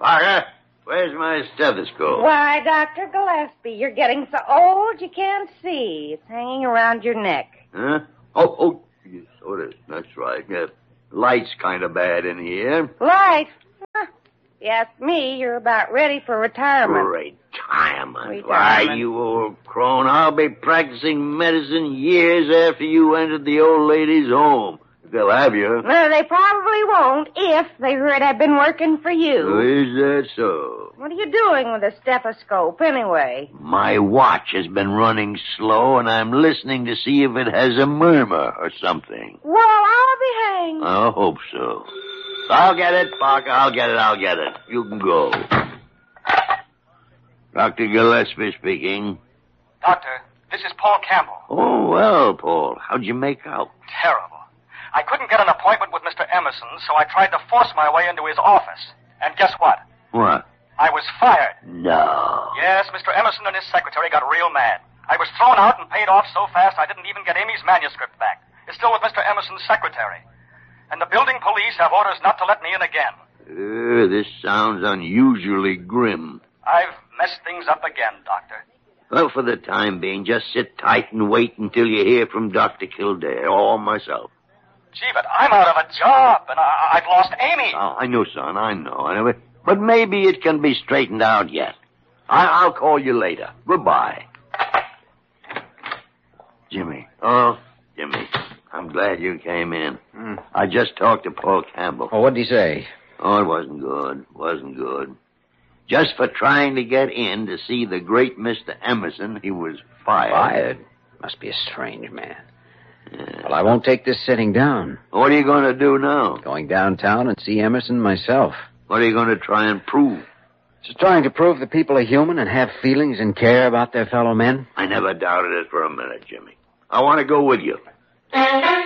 Parker, where's my stethoscope? Why, Dr. Gillespie, you're getting so old you can't see. It's hanging around your neck. Huh? Oh, yes, that's right. Yeah, light's kind of bad in here. Light? Huh. If you ask me, you're about ready for retirement. Retirement? Why, you old crone, I'll be practicing medicine years after you entered the old lady's home. They'll have you. No, they probably won't if they heard I've been working for you. Oh, is that so? What are you doing with a stethoscope, anyway? My watch has been running slow, and I'm listening to see if it has a murmur or something. Well, I'll be hanged. I hope so. I'll get it, Parker. I'll get it. You can go. Dr. Gillespie speaking. Doctor, this is Paul Campbell. Oh, well, Paul. How'd you make out? Terrible. I couldn't get an appointment with Mr. Emerson, so I tried to force my way into his office. And guess what? What? I was fired. No. Yes, Mr. Emerson and his secretary got real mad. I was thrown out and paid off so fast I didn't even get Amy's manuscript back. It's still with Mr. Emerson's secretary. And the building police have orders not to let me in again. This sounds unusually grim. I've messed things up again, Doctor. Well, for the time being, just sit tight and wait until you hear from Dr. Kildare or myself. Gee, but I'm out of a job, and I've lost Amy. Oh, I know, son, I know. But maybe it can be straightened out yet. I'll call you later. Goodbye. Jimmy. Oh, Jimmy. I'm glad you came in. I just talked to Paul Campbell. Oh, what'd he say? Oh, it wasn't good. Just for trying to get in to see the great Mr. Emerson, he was fired. Fired? Must be a strange man. Yeah. Well, I won't take this sitting down. What are you going to do now? Going downtown and see Emerson myself. What are you going to try and prove? Just trying to prove that people are human and have feelings and care about their fellow men. I never doubted it for a minute, Jimmy. I want to go with you.